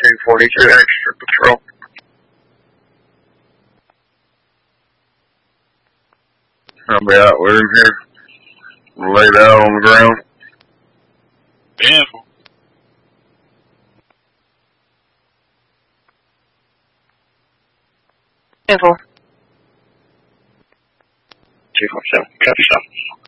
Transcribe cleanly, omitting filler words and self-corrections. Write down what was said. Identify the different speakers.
Speaker 1: 242 extra patrol. I'll be out with him here. Laid out on the ground.
Speaker 2: Yeah.
Speaker 3: Info.
Speaker 1: 247, copy, stop.